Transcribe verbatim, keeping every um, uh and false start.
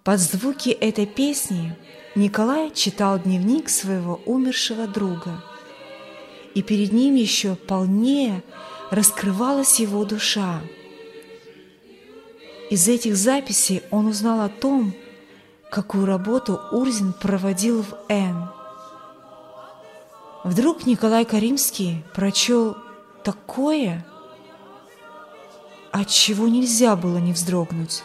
Под звуки этой песни Николай читал дневник своего умершего друга, и перед ним еще полнее раскрывалась его душа. Из этих записей он узнал о том, какую работу Урзин проводил в Н. Вдруг Николай Каримский прочел такое, от чего нельзя было не вздрогнуть.